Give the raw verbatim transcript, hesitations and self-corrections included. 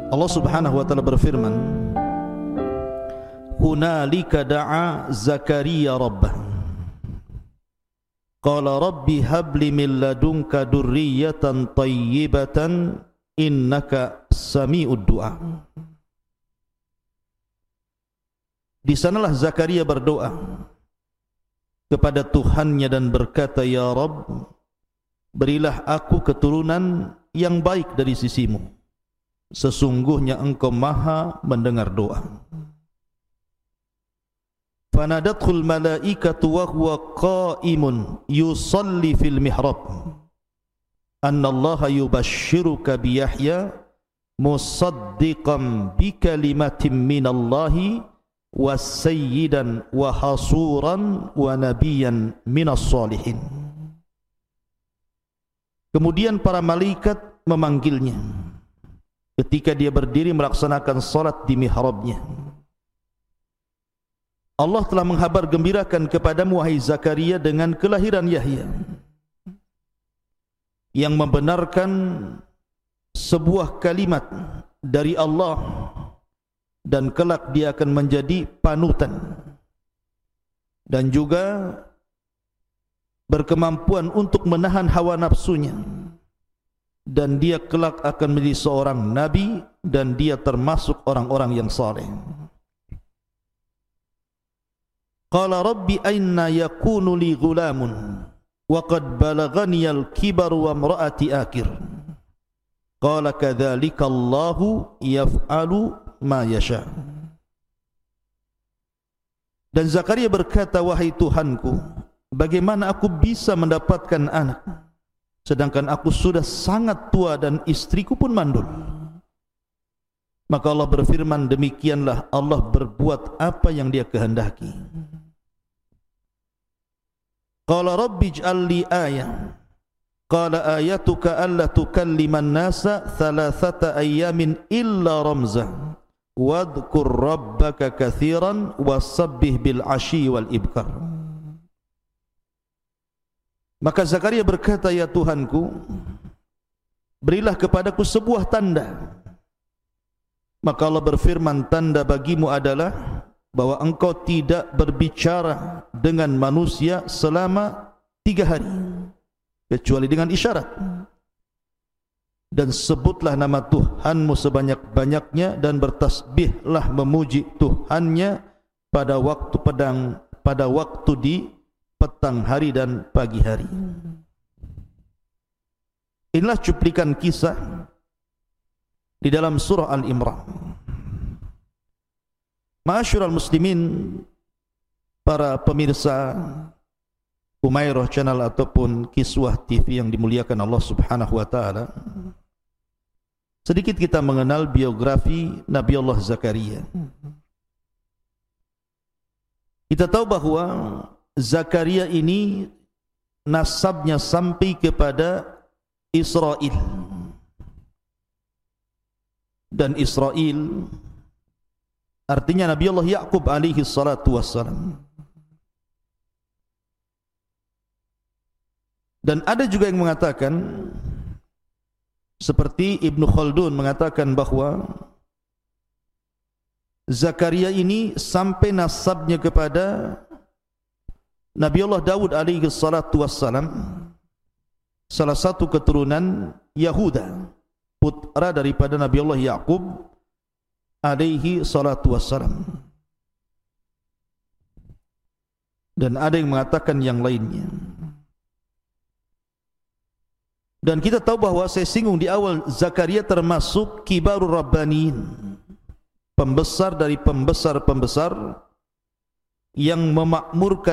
Allah Subhanahu wa taala berfirman, hunalika da'a Zakaria rabbah qala rabbi habli min ladunka dzurriyyatan thayyibatan innaka sami'ud du'a. Di sanalah Zakaria berdoa kepada Tuhannya dan berkata, ya Rabb, berilah aku keturunan yang baik dari sisimu, sesungguhnya engkau maha mendengar doa. Fanadathul malaikatu wa huwa qa'imun yusalli fil mihrab anna Allah yubashshiruka bi Yahya musaddiqan bi kalimatin minallahi wa sayyidan wa hasuran wa nabiyan minas salihin. Kemudian para malaikat memanggilnya ketika dia berdiri melaksanakan salat di mihrabnya. Allah telah menghabar gembirakan kepadamu wahai Zakaria dengan kelahiran Yahya yang membenarkan sebuah kalimat dari Allah, dan kelak dia akan menjadi panutan dan juga berkemampuan untuk menahan hawa nafsunya, dan dia kelak akan menjadi seorang nabi dan dia termasuk orang-orang yang saleh. Qala rabbi aina yakunu li ghulamun wa qad balaghani al-kibaru wa imraati akir. Qala kadzalika Allahu yaf'alu ma yasha. Dan Zakaria berkata, wahai Tuhanku, bagaimana aku bisa mendapatkan anak sedangkan aku sudah sangat tua dan istriku pun mandul? Maka Allah berfirman, demikianlah Allah berbuat apa yang dia kehendaki. Qala rabbi ij'al li ayah. Qala ayatuka alla tukalliman nasa thalathata ayyamin illa ramzah wadhkur rabbaka katsiran wasabbih bil ashi wal ibkar. Maka Zakaria berkata, ya Tuhanku, berilah kepadaku sebuah tanda. Maka Allah berfirman, tanda bagimu adalah bahwa engkau tidak berbicara dengan manusia selama tiga hari kecuali dengan isyarat, dan sebutlah nama Tuhanmu sebanyak-banyaknya dan bertasbihlah memuji Tuhannya pada waktu pedang, pada waktu di petang hari dan pagi hari. Inilah cuplikan kisah di dalam surah Al-Imran. Ma'asyiral muslimin, para pemirsa Umairah Channel ataupun Kiswah T V yang dimuliakan Allah Subhanahu wa taala, sedikit kita mengenal biografi Nabi Allah Zakaria. Kita tahu bahwa Zakaria ini nasabnya sampai kepada Israel, dan Israel artinya Nabi Allah Ya'qub alaihi salatu wassalam. Dan ada juga yang mengatakan, seperti Ibnu Khaldun mengatakan bahwa Zakaria ini sampai nasabnya kepada Nabi Allah Daud alaihi salatu wassalam, salah satu keturunan Yahuda, putra daripada Nabi Allah Ya'qub alaihi salatu wassalam. Dan ada yang mengatakan yang lainnya. Dan kita tahu bahwa saya singgung di awal, Zakaria termasuk kibarur rabbaniin, pembesar dari pembesar-pembesar yang memakmurkan